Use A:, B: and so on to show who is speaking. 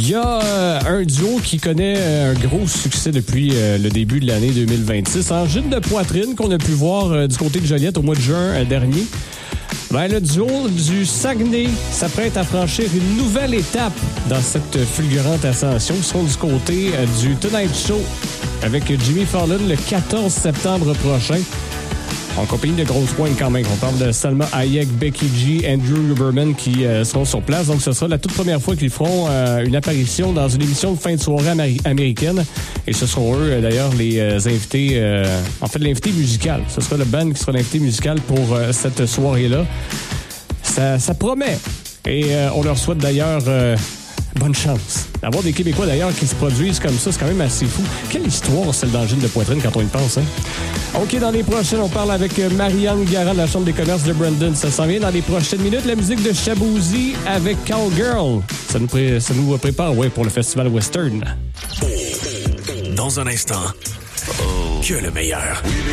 A: Il y a un duo qui connaît un gros succès depuis le début de l'année 2026. En gîte de poitrine qu'on a pu voir du côté de Joliette au mois de juin dernier. Ben, le duo du Saguenay s'apprête à franchir une nouvelle étape dans cette fulgurante ascension. Ils seront du côté du Tonight Show avec Jimmy Fallon le 14 septembre prochain. En compagnie de grosses pointes quand même. On parle de Salma Hayek, Becky G, Andrew Huberman qui seront sur place. Donc, ce sera la toute première fois qu'ils feront une apparition dans une émission de fin de soirée américaine. Et ce seront eux, d'ailleurs, les invités... en fait, l'invité musical. Ce sera le band qui sera l'invité musical pour cette soirée-là. Ça promet. Et on leur souhaite d'ailleurs... bonne chance. Avoir des Québécois, d'ailleurs, qui se produisent comme ça, c'est quand même assez fou. Quelle histoire, celle d'Angine de Poitrine, quand on y pense, hein? OK, dans les prochaines, on parle avec Marianne Garand de la Chambre des commerces de Brandon. Ça s'en vient dans les prochaines minutes. La musique de Shaboozy avec Cowgirl. Ça nous prépare, pour le Festival Western.
B: Dans un instant, que le meilleur.